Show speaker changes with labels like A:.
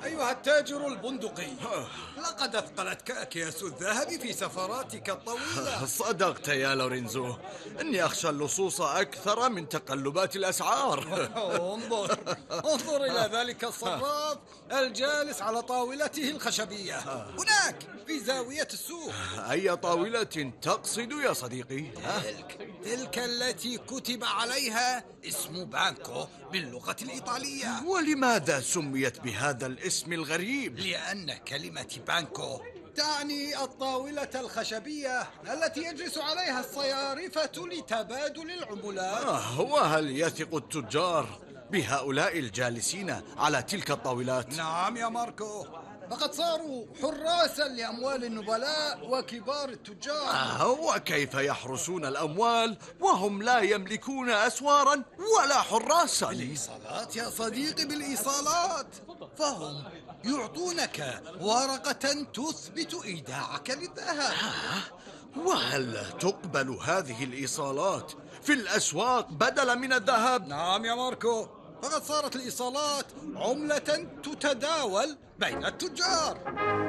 A: أيها التاجر البندقي، لقد أثقلتك أكياس الذهب في سفراتك الطويلة.
B: صدقت يا لورينزو، إني أخشى اللصوص أكثر من تقلبات الأسعار.
A: انظر إلى ذلك الصراف الجالس على طاولته الخشبية هناك في زاوية السوق.
B: أي طاولة تقصد يا صديقي؟
A: تلك التي كتب عليها اسم بانكو باللغة الإيطالية.
B: ولماذا سميت بهذا الاسم الغريب؟
A: لأن كلمة بانكو تعني الطاولة الخشبية التي يجلس عليها الصيارفة لتبادل العملات.
B: وهل يثق التجار بهؤلاء الجالسين على تلك الطاولات؟
A: نعم يا ماركو، فقد صاروا حراسا لأموال النبلاء وكبار التجار.
B: وكيف يحرسون الأموال وهم لا يملكون أسوارا ولا حراسا؟
A: بالإيصالات يا صديقي، بالإيصالات، فهم يعطونك ورقة تثبت إيداعك للذهب.
B: وهل تقبل هذه الإيصالات في الأسواق بدلا من الذهب؟
A: نعم يا ماركو، فقد صارت الإيصالات عملة تتداول بين التجار.